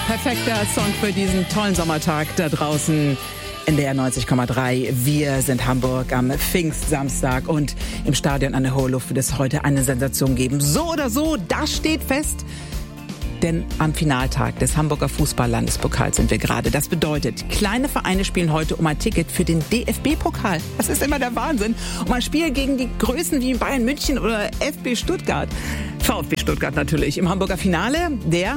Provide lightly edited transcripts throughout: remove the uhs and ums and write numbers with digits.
Perfekter Song für diesen tollen Sommertag da draußen. NDR 90,3. Wir sind Hamburg am Pfingstsamstag und im Stadion an der Hohe Luft wird es heute eine Sensation geben. So oder so, das steht fest. Denn am Finaltag des Hamburger Fußball-Landespokals sind wir gerade. Das bedeutet, kleine Vereine spielen heute um ein Ticket für den DFB-Pokal. Das ist immer der Wahnsinn. Um ein Spiel gegen die Größen wie Bayern München oder VfB Stuttgart natürlich. Im Hamburger Finale,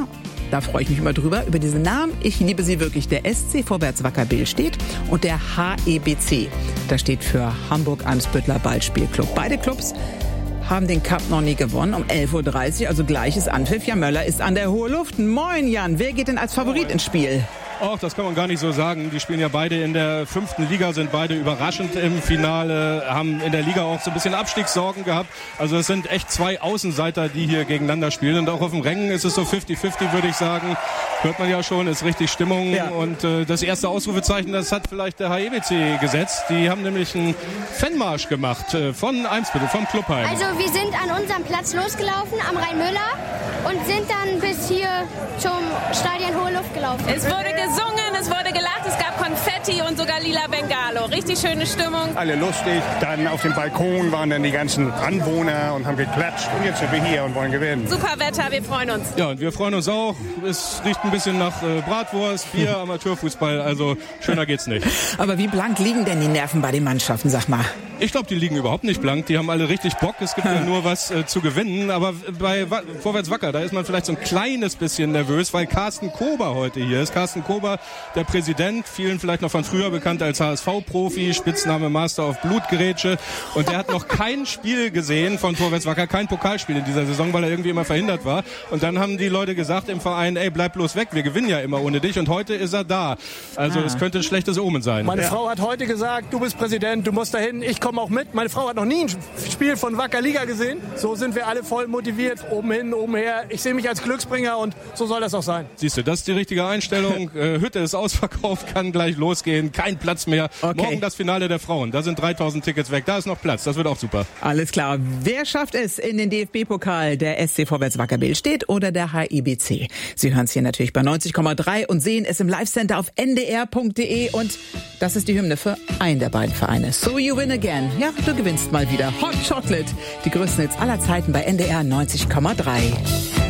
da freue ich mich immer drüber, über diesen Namen. Ich liebe sie wirklich. Der SC Vorwärts Wacker-Bill steht und der HEBC. Das steht für Hamburg-Eimsbütteler Ballspielclub. Beide Clubs haben den Cup noch nie gewonnen. Um 11.30 Uhr, also gleiches Anpfiff. Jan Möller ist an der Hohe Luft. Moin Jan, wer geht denn als Favorit ins Spiel? Ach, das kann man gar nicht so sagen. Die spielen ja beide in der 5. Liga, sind beide überraschend im Finale, haben in der Liga auch so ein bisschen Abstiegssorgen gehabt. Also es sind echt zwei Außenseiter, die hier gegeneinander spielen. Und auch auf dem Rängen ist es so 50-50, würde ich sagen. Hört man ja schon, ist richtig Stimmung. Ja. Und das erste Ausrufezeichen, das hat vielleicht der HEBC gesetzt. Die haben nämlich einen Fanmarsch gemacht von Eimsbüttel, vom Clubheim. Also wir sind an unserem Platz losgelaufen, am Rhein-Müller, und sind dann bis hier zum Stadion Hohe Luft gelaufen. Es wurde gesungen, es wurde gelacht, es gab Konfetti und sogar lila Bengalo. Richtig schöne Stimmung. Alle lustig. Dann auf dem Balkon waren dann die ganzen Anwohner und haben geklatscht. Und jetzt sind wir hier und wollen gewinnen. Super Wetter, wir freuen uns. Ja, und wir freuen uns auch. Es riecht ein bisschen nach Bratwurst, Bier, Amateurfußball. Also schöner geht's nicht. Aber wie blank liegen denn die Nerven bei den Mannschaften, sag mal? Ich glaube, die liegen überhaupt nicht blank. Die haben alle richtig Bock. Es gibt ja nur was zu gewinnen. Aber bei Vorwärts Wacker, da ist man vielleicht so ein kleines bisschen nervös, weil Carsten Kober heute hier ist. Carsten Kober, der Präsident, vielen vielleicht noch von früher bekannt als HSV-Profi, Spitzname Master of Blutgrätsche. Und der hat noch kein Spiel gesehen von Vorwärts Wacker, kein Pokalspiel in dieser Saison, weil er irgendwie immer verhindert war. Und dann haben die Leute gesagt im Verein, ey, bleib bloß weg, wir gewinnen ja immer ohne dich. Und heute ist er da. Also es könnte ein schlechtes Omen sein. Meine Frau hat heute gesagt, du bist Präsident, du musst dahin, ich komme auch mit. Meine Frau hat noch nie ein Spiel von Wacker Liga gesehen. So sind wir alle voll motiviert, oben hin, oben her. Ich sehe mich als Glücksbringer und so soll das auch sein. Siehst du, das ist die richtige Einstellung. Hütte ist ausverkauft, kann gleich losgehen. Kein Platz mehr. Okay. Morgen das Finale der Frauen. Da sind 3000 Tickets weg. Da ist noch Platz. Das wird auch super. Alles klar. Wer schafft es in den DFB-Pokal? Der SC Vorwärts Wacker-Bill steht oder der HEBC? Sie hören es hier natürlich bei 90,3 und sehen es im Live-Center auf ndr.de. Und das ist die Hymne für einen der beiden Vereine. So you win again. Ja, du gewinnst mal wieder. Hot Chocolate. Die größten Hits aller Zeiten bei NDR 90,3.